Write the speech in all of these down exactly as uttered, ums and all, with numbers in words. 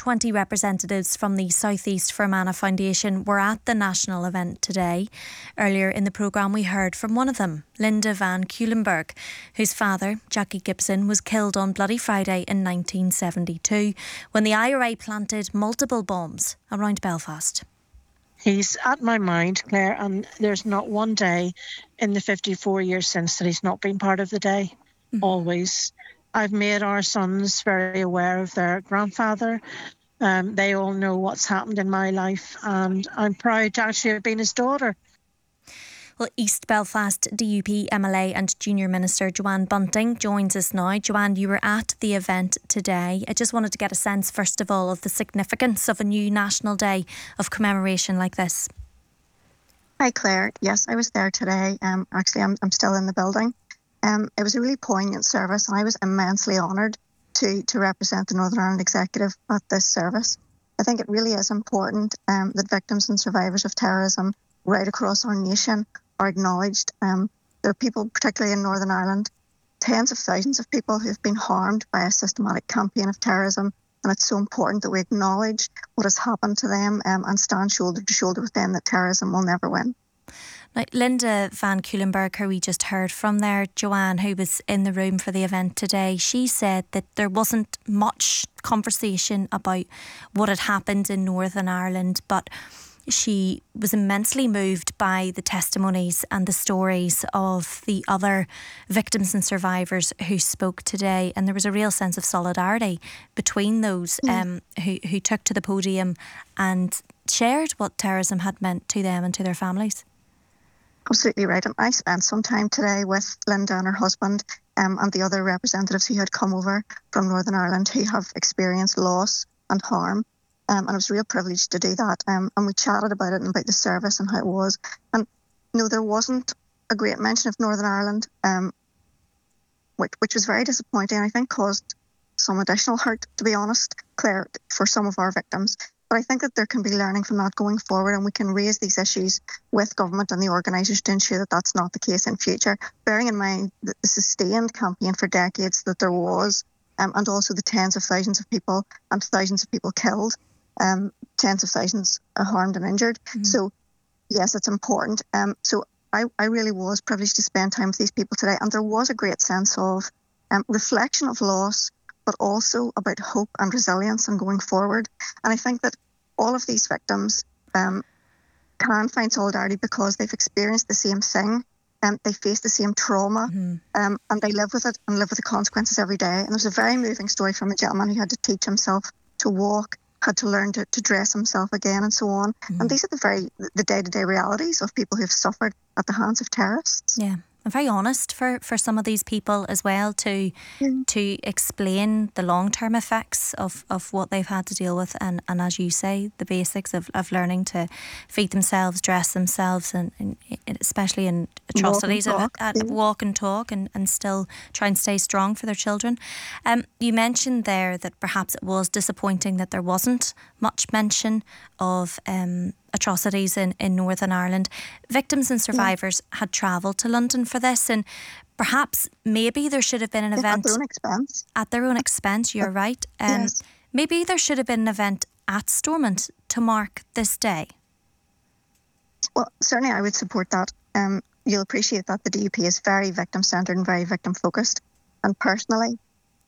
twenty representatives from the South East Fermanagh Foundation were at the national event today. Earlier in the programme we heard from one of them, Linda van Culenburg, whose father, Jackie Gibson, was killed on Bloody Friday in nineteen seventy-two when the I R A planted multiple bombs around Belfast. He's at my mind, Claire, and there's not one day in the fifty-four years since that he's not been part of the day. Mm-hmm. Always. I've made our sons very aware of their grandfather. Um, they all know what's happened in my life, and I'm proud to actually have been his daughter. Well, East Belfast D U P M L A and Junior Minister Joanne Bunting joins us now. Joanne, you were at the event today. I just wanted to get a sense, first of all, of the significance of a new National Day of commemoration like this. Hi, Claire. Yes, I was there today. Um, actually, I'm, I'm still in the building. Um, it was a really poignant service, and I was immensely honoured to, to represent the Northern Ireland Executive at this service. I think it really is important um, that victims and survivors of terrorism right across our nation are acknowledged. Um, there are people, particularly in Northern Ireland, tens of thousands of people who have been harmed by a systematic campaign of terrorism, and it's so important that we acknowledge what has happened to them um, and stand shoulder to shoulder with them that terrorism will never win. Now, Linda van Culenburg, who we just heard from there, Joanne, who was in the room for the event today, she said that there wasn't much conversation about what had happened in Northern Ireland, but she was immensely moved by the testimonies and the stories of the other victims and survivors who spoke today, and there was a real sense of solidarity between those mm. um, who, who took to the podium and shared what terrorism had meant to them and to their families. Absolutely right. And I spent some time today with Linda and her husband um, and the other representatives who had come over from Northern Ireland who have experienced loss and harm. Um, and it was a real privilege to do that. Um, and we chatted about it and about the service and how it was. And you know, there wasn't a great mention of Northern Ireland, um, which, which was very disappointing. I think caused some additional hurt, to be honest, Claire, for some of our victims. But I think that there can be learning from that going forward, and we can raise these issues with government and the organisers to ensure that that's not the case in future, bearing in mind that the sustained campaign for decades that there was, um, and also the tens of thousands of people and thousands of people killed, um, tens of thousands harmed and injured. Mm-hmm. So, yes, it's important. Um, so I, I really was privileged to spend time with these people today, and there was a great sense of um, reflection of loss, but also about hope and resilience and going forward. And I think that all of these victims um, can find solidarity because they've experienced the same thing, and they face the same trauma, mm-hmm. um, and they live with it and live with the consequences every day. And there's a very moving story from a gentleman who had to teach himself to walk, had to learn to, to dress himself again, and so on. Mm-hmm. And these are the very the day-to-day realities of people who've suffered at the hands of terrorists. Yeah. And very honest for, for some of these people as well to mm. to explain the long-term effects of, of what they've had to deal with, and, and as you say, the basics of, of learning to feed themselves, dress themselves, and, and especially in atrocities, walk and talk, of, at, yeah. walk and talk and, and still try and stay strong for their children. Um, you mentioned there that perhaps it was disappointing that there wasn't much mention of um atrocities in, in Northern Ireland. Victims and survivors yeah. had travelled to London for this, and perhaps maybe there should have been an yeah, event at their own expense. At their own expense, you're right. Um, yes. Maybe there should have been an event at Stormont to mark this day. Well, certainly I would support that. Um, you'll appreciate that the D U P is very victim-centred and very victim-focused. And personally...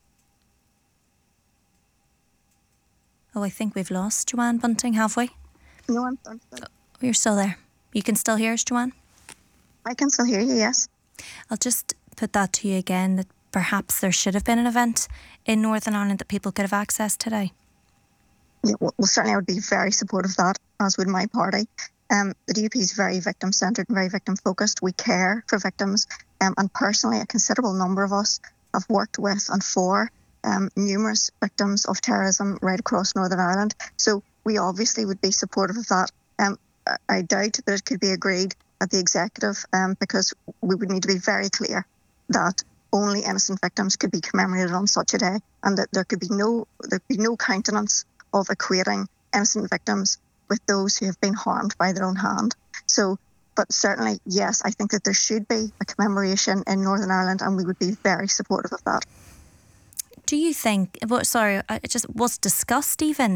Oh, I think we've lost Joanne Bunting, have we? No, I'm sorry. Oh, you're still there. You can still hear us, Joanne? I can still hear you, yes. I'll just put that to you again, that perhaps there should have been an event in Northern Ireland that people could have accessed today. Yeah, well, well certainly I would be very supportive of that, as would my party. Um, the D U P is very victim-centred and very victim-focused. We care for victims, um, and personally a considerable number of us have worked with and for um, numerous victims of terrorism right across Northern Ireland. So we obviously would be supportive of that. Um, I doubt that it could be agreed at the executive um, because we would need to be very clear that only innocent victims could be commemorated on such a day, and that there could be no there could be no countenance of equating innocent victims with those who have been harmed by their own hand. So, but certainly, yes, I think that there should be a commemoration in Northern Ireland, and we would be very supportive of that. Do you think, well, sorry, it just was discussed even